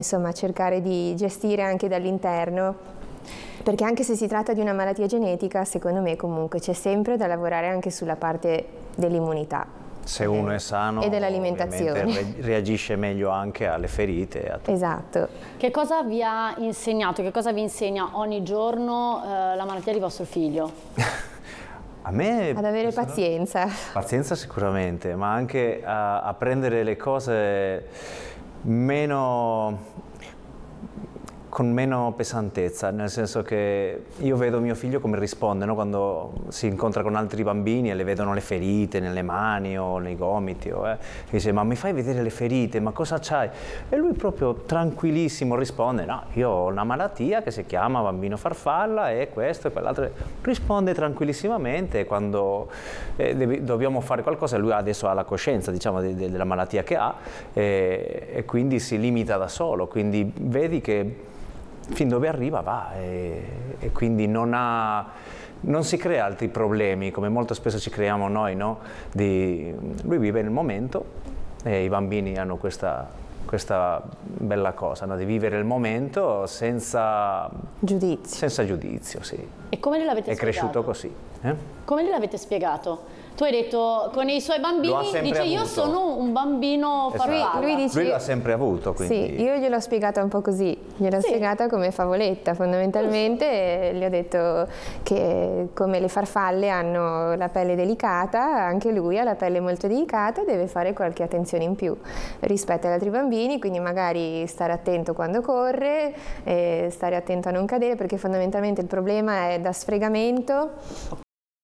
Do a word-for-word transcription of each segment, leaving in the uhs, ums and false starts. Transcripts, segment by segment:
Insomma, cercare di gestire anche dall'interno, perché anche se si tratta di una malattia genetica, secondo me comunque c'è sempre da lavorare anche sulla parte dell'immunità. Se uno è sano e dell'alimentazione, reagisce meglio anche alle ferite. A esatto. Che cosa vi ha insegnato, che cosa vi insegna ogni giorno eh, la malattia di vostro figlio? A me... Ad avere pazienza. Pazienza sicuramente, ma anche a, a prendere le cose meno... con meno pesantezza, nel senso che io vedo mio figlio come risponde, no? Quando si incontra con altri bambini e le vedono le ferite nelle mani o nei gomiti, o, eh, dice ma mi fai vedere le ferite, ma cosa c'hai? E lui proprio tranquillissimo risponde no, io ho una malattia che si chiama bambino farfalla e questo e quell'altro, risponde tranquillissimamente e quando eh, devi, dobbiamo fare qualcosa lui adesso ha la coscienza diciamo de, de, della malattia che ha e, e quindi si limita da solo, quindi vedi che fin dove arriva va e, e quindi non, ha, non si crea altri problemi come molto spesso ci creiamo noi, no? Di, lui vive nel momento e i bambini hanno questa, questa bella cosa, no? Di vivere il momento senza giudizio, senza giudizio sì. E come gliel'avete spiegato? È cresciuto così. Eh? Come gliel'avete spiegato? Tu hai detto con i suoi bambini, dice avuto. Io sono un bambino farfalla. Lui, lui, dice, lui l'ha sempre avuto. Quindi... Sì, io gliel'ho spiegata un po' così, gliel'ho sì. spiegata come favoletta fondamentalmente, gli ho detto che come le farfalle hanno la pelle delicata, anche lui ha la pelle molto delicata e deve fare qualche attenzione in più rispetto agli altri bambini, quindi magari stare attento quando corre, e stare attento a non cadere perché fondamentalmente il problema è da sfregamento.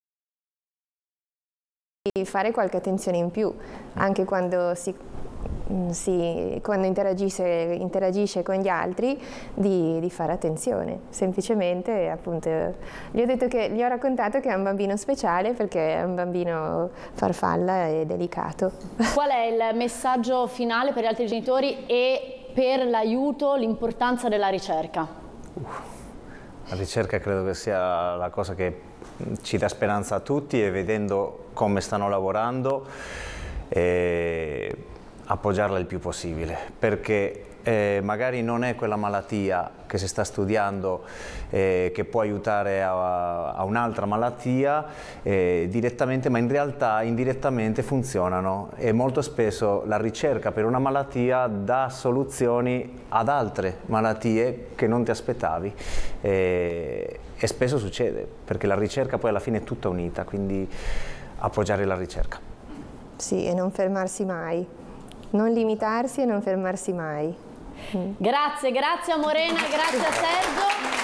Fare qualche attenzione in più anche quando si, si quando interagisce, interagisce con gli altri di, di fare attenzione semplicemente appunto gli ho detto che gli ho raccontato che è un bambino speciale perché è un bambino farfalla e delicato. Qual è il messaggio finale per gli altri genitori e per l'aiuto, l'importanza della ricerca? Uh, la ricerca credo che sia la cosa che ci dà speranza a tutti e vedendo come stanno lavorando eh, appoggiarla il più possibile perché eh, magari non è quella malattia che si sta studiando eh, che può aiutare a, a un'altra malattia eh, direttamente, ma in realtà indirettamente funzionano e molto spesso la ricerca per una malattia dà soluzioni ad altre malattie che non ti aspettavi eh, e spesso succede perché la ricerca poi alla fine è tutta unita, quindi appoggiare la ricerca. Sì, e non fermarsi mai, non limitarsi e non fermarsi mai. Mm. Grazie, grazie a Morena, grazie a Sergio.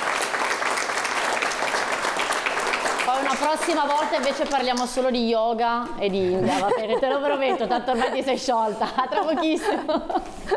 Poi una prossima volta invece parliamo solo di yoga e di India, va bene, te lo prometto, tanto ormai ti sei sciolta, a tra pochissimo.